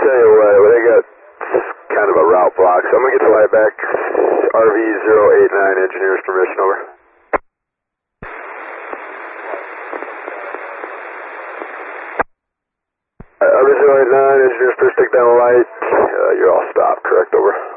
tell you what, they got kind of a route block, so I'm going to get the light back. RV089, engineer's permission, over. RV089, engineer's permission, take down the light. You're all stopped, correct, over.